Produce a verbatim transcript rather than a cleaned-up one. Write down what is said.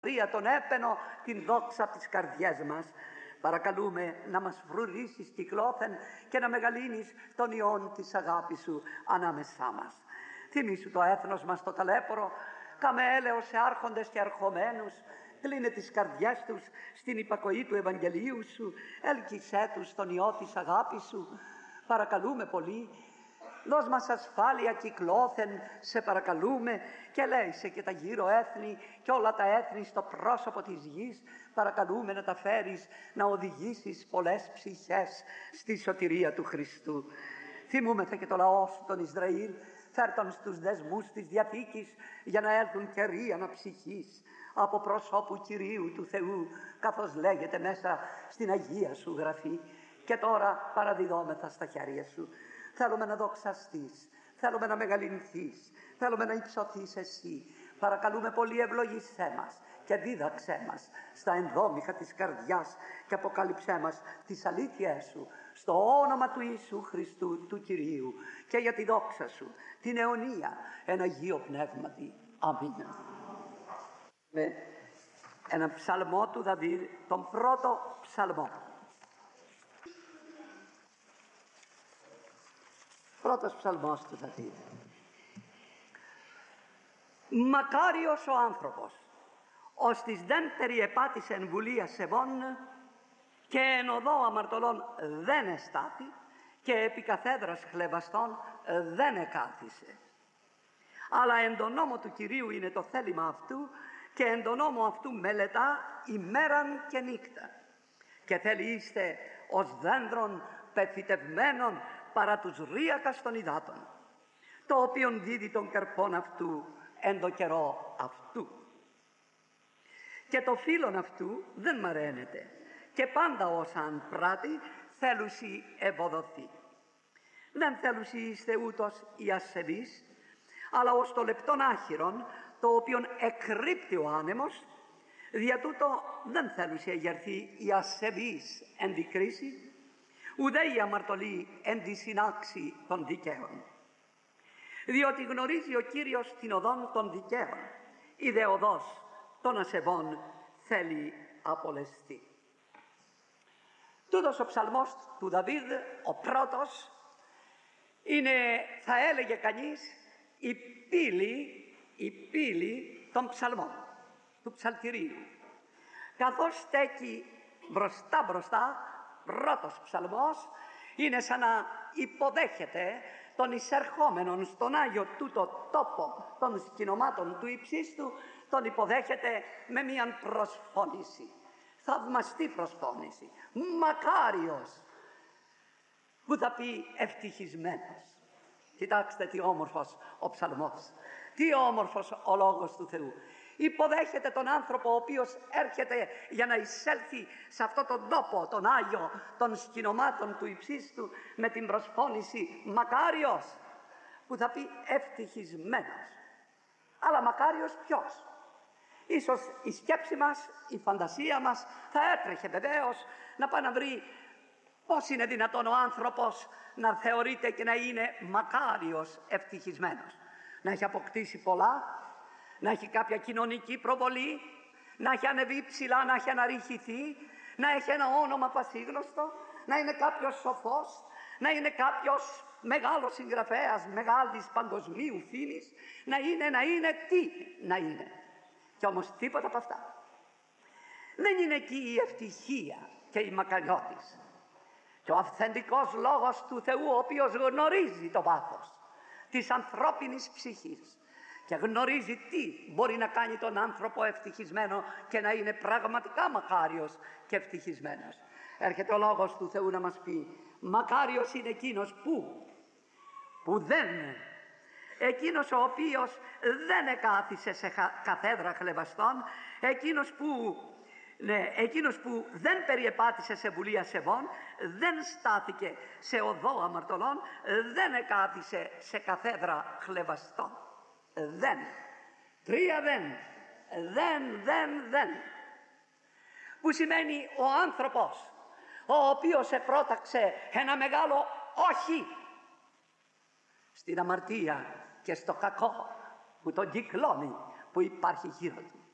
τον έπαινο την δόξα από τις καρδιές μας. Παρακαλούμε να μας φρουρήσεις κυκλώθεν και να μεγαλύνεις τον ιόν της αγάπης σου ανάμεσά μας. Θυμήσου το έθνος μας το ταλέπορο, κάμε έλεος σε άρχοντες και αρχομένους, κλείνε τις καρδιές τους στην υπακοή του Ευαγγελίου σου, έλκυσέ τους τον ιό της αγάπης σου. Παρακαλούμε πολύ, δώσ' μας ασφάλεια κυκλώθεν, σε παρακαλούμε, και λέησε και τα γύρω έθνη και όλα τα έθνη στο πρόσωπο της γης. Παρακαλούμε να τα φέρεις, να οδηγήσεις πολλές ψυχές στη σωτηρία του Χριστού. Θυμούμεθα και το λαό σου τον Ισραήλ, φέρ' τον στους δεσμούς της Διαθήκης για να έλθουν καιροί αναψυχής από προσώπου Κυρίου του Θεού, καθώς λέγεται μέσα στην Αγία σου Γραφή. Και τώρα παραδιδόμεθα στα χέρια σου. Θέλουμε να δοξαστείς, θέλουμε να μεγαλυνθείς, θέλουμε να υψωθείς εσύ. Παρακαλούμε πολύ, ευλογήσέ μας και δίδαξέ μας στα ενδόμηχα της καρδιάς και αποκάλυψέ μας τις αλήθειές σου στο όνομα του Ιησού Χριστού του Κυρίου και για τη δόξα σου, την αιωνία, εν Αγίο Πνεύματι. Αμήν. Με ένα ψαλμό του Δαβίδ, τον πρώτο ψαλμό. Πρώτος ψαλμός του Δαβίδ. Μακάριος ο άνθρωπος, ώστις δεν περιεπάτησε εν βουλία σεβών και εν οδό αμαρτωλών δεν εστάθη και επί καθέδρας χλεβαστών δεν εκάθισε. Αλλά εν τον νόμο του Κυρίου είναι το θέλημα αυτού και εν τον νόμο αυτού μελετά ημέραν και νύχτα. Και θέλει είστε ως δέντρων πεφυτευμένων παρά τους ρίακας των υδάτων, το οποίον δίδει τον καρπόν αυτού εν το καιρό αυτού. Και το φύλλον αυτού δεν μαραίνεται και πάντα όσα αν πράττει θέλουσι ευοδοθεί. Δεν θέλουσι είστε ούτως οι ασεβείς, αλλά ως το λεπτόν άχυρον, το οποίον εκρύπτει ο άνεμος, δια τούτο δεν θέλουσι εγερθεί οι ασεβείς εν τη κρίση, ουδέ η αμαρτωλή εν τη συνάξη των δικαίων. Διότι γνωρίζει ο Κύριος την οδόν των δικαίων, η δε οδός των ασεβών θέλει απολεστεί. Τούτος ο ψαλμός του Δαβίδ, ο πρώτος, είναι, θα έλεγε κανείς, η πύλη, η πύλη των ψαλμών, του ψαλτηρίου. Καθώς στέκει μπροστά μπροστά, πρώτος ψαλμός, είναι σαν να υποδέχεται τον εισερχόμενον στον Άγιο τούτο τόπο των σκηνομάτων του υψίστου, τον υποδέχεται με μίαν προσφώνηση, θαυμαστή προσφώνηση, μακάριος, που θα πει ευτυχισμένος. Κοιτάξτε τι όμορφος ο ψαλμός, τι όμορφος ο λόγος του Θεού. Υποδέχεται τον άνθρωπο ο οποίος έρχεται για να εισέλθει σε αυτόν τον τόπο, τον Άγιο των σκηνομάτων του υψίστου, με την προσφώνηση μακάριος, που θα πει ευτυχισμένος. Αλλά μακάριος ποιος? Ίσως η σκέψη μας, η φαντασία μας θα έτρεχε βεβαίως να πάει να βρει πώς είναι δυνατόν ο άνθρωπος να θεωρείται και να είναι μακάριος ευτυχισμένος. Να έχει αποκτήσει πολλά, να έχει κάποια κοινωνική προβολή, να έχει ανεβεί ψηλά, να έχει αναρριχηθεί, να έχει ένα όνομα πασίγνωστο, να είναι κάποιος σοφός, να είναι κάποιος μεγάλος συγγραφέας, μεγάλης παγκοσμίου φήμης, να είναι, να είναι, τι να είναι. Κι όμως τίποτα από αυτά. Δεν είναι εκεί η ευτυχία και η μακαριότης. Και ο αυθεντικός λόγος του Θεού, ο οποίος γνωρίζει το βάθος της ανθρώπινης ψυχής και γνωρίζει τι μπορεί να κάνει τον άνθρωπο ευτυχισμένο και να είναι πραγματικά μακάριος και ευτυχισμένος. Έρχεται ο λόγος του Θεού να μας πει, μακάριος είναι εκείνος που, που δεν, εκείνος ο οποίος δεν εκάθισε σε καθέδρα χλεβαστών, εκείνος που, ναι, εκείνος που δεν περιεπάτησε σε βουλή ασεβών, δεν στάθηκε σε οδό αμαρτωλών, δεν εκάθισε σε καθέδρα χλεβαστών. Δεν. Τρία δεν. Δεν, δεν, δεν. Που σημαίνει ο άνθρωπος ο οποίος επρόταξε ένα μεγάλο όχι στην αμαρτία και στο κακό που τον κυκλώνει, που υπάρχει γύρω του.